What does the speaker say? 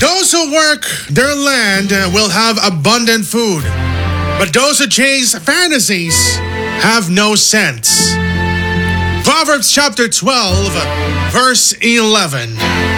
Those who work their land will have abundant food, but those who chase fantasies have no sense. Proverbs chapter 12, verse 11.